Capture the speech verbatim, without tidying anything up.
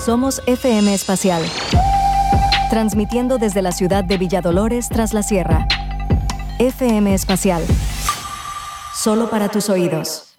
Somos F M Espacial, transmitiendo desde la ciudad de Villadolores tras la sierra. F M Espacial, solo para tus oídos.